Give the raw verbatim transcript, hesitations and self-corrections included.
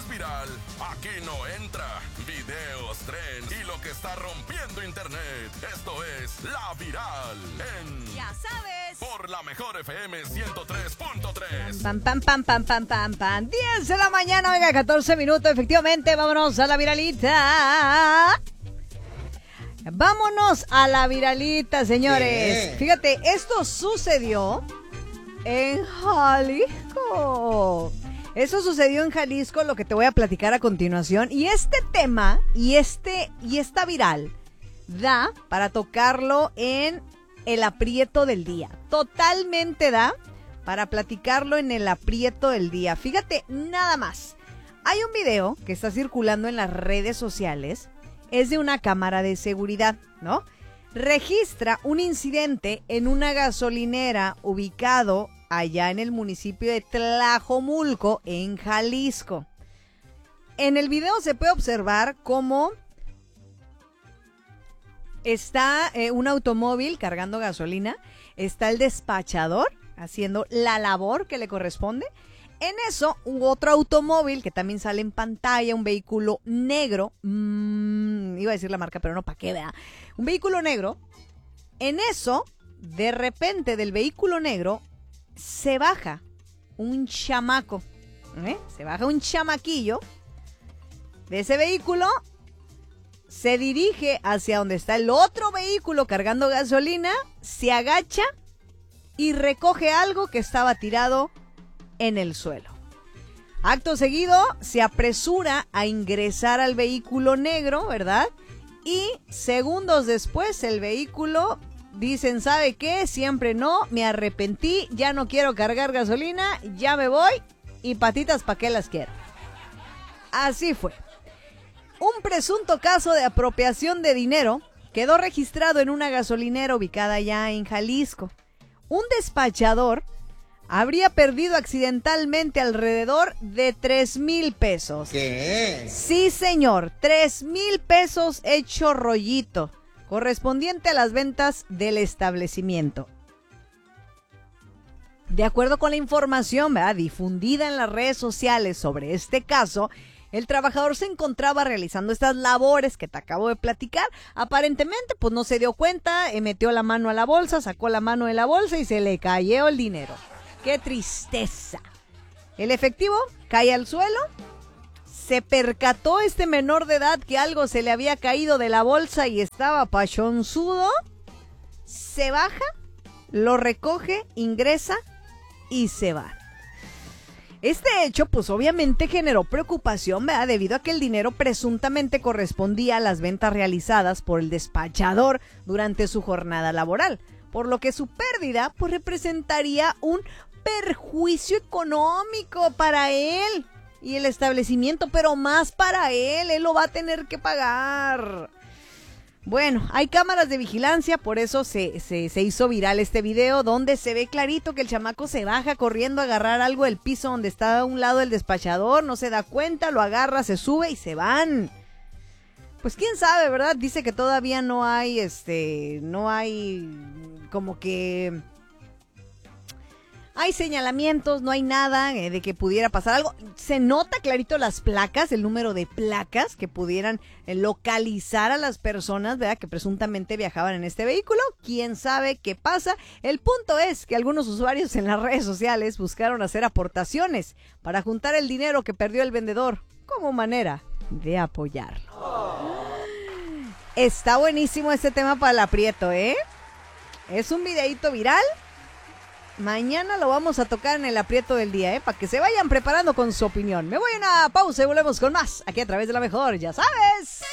viral, aquí no entra. Videos, trends y lo que está rompiendo internet. Esto es La Viral en... Ya sabes. Por la mejor F M ciento tres punto tres. Pam, pam, pam, pam, pam, pam, pam. diez de la mañana, oiga, catorce minutos. Efectivamente, vámonos a la viralita. Vámonos a la viralita, señores. ¿Qué? Fíjate, esto sucedió en Jalisco. Eso sucedió en Jalisco, lo que te voy a platicar a continuación. Y este tema y este y esta viral da para tocarlo en el aprieto del día. Totalmente da para platicarlo en el aprieto del día. Fíjate, nada más. Hay un video que está circulando en las redes sociales. Es de una cámara de seguridad, ¿no? Registra un incidente en una gasolinera ubicado allá en el municipio de Tlajomulco, en Jalisco. En el video se puede observar cómo está eh, un automóvil cargando gasolina, está el despachador haciendo la labor que le corresponde. En eso, otro automóvil que también sale en pantalla, un vehículo negro, mmm, iba a decir la marca, pero no, ¿para qué, vea? Un vehículo negro. En eso, de repente, del vehículo negro, se baja un chamaco, ¿eh? Se baja un chamaquillo de ese vehículo, se dirige hacia donde está el otro vehículo cargando gasolina, se agacha y recoge algo que estaba tirado en el suelo. Acto seguido, se apresura a ingresar al vehículo negro, ¿verdad? Y segundos después, el vehículo, dicen, ¿sabe qué? Siempre no, me arrepentí, ya no quiero cargar gasolina, ya me voy, y patitas, ¿para qué las quiero? Así fue. Un presunto caso de apropiación de dinero quedó registrado en una gasolinera ubicada allá en Jalisco. Un despachador habría perdido accidentalmente alrededor de tres mil pesos. ¿Qué? Sí, señor, tres mil pesos hecho rollito, correspondiente a las ventas del establecimiento. De acuerdo con la información, ¿verdad?, difundida en las redes sociales sobre este caso, el trabajador se encontraba realizando estas labores que te acabo de platicar. Aparentemente, pues no se dio cuenta, eh, metió la mano a la bolsa, sacó la mano de la bolsa y se le cayó el dinero. ¡Qué tristeza! El efectivo cae al suelo. Se percató este menor de edad que algo se le había caído de la bolsa y estaba pachonzudo. Se baja, lo recoge, ingresa y se va. Este hecho, pues obviamente generó preocupación, ¿verdad?, debido a que el dinero presuntamente correspondía a las ventas realizadas por el despachador durante su jornada laboral, por lo que su pérdida, pues, representaría un perjuicio económico para él y el establecimiento, pero más para él, él lo va a tener que pagar. Bueno, hay cámaras de vigilancia, por eso se, se, se hizo viral este video donde se ve clarito que el chamaco se baja corriendo a agarrar algo del piso donde está a un lado el despachador, no se da cuenta, lo agarra, se sube y se van. Pues quién sabe, ¿verdad? Dice que todavía no hay, este, no hay como que... hay señalamientos, no hay nada eh, de que pudiera pasar algo. Se nota clarito las placas, el número de placas que pudieran eh, localizar a las personas, ¿verdad?, que presuntamente viajaban en este vehículo. ¿Quién sabe qué pasa? El punto es que algunos usuarios en las redes sociales buscaron hacer aportaciones para juntar el dinero que perdió el vendedor como manera de apoyarlo. Oh. Está buenísimo este tema para el aprieto, ¿eh? Es un videíto viral. Mañana lo vamos a tocar en el aprieto del día, ¿eh? Para que se vayan preparando con su opinión. Me voy a una pausa y volvemos con más aquí a través de la mejor, ya sabes.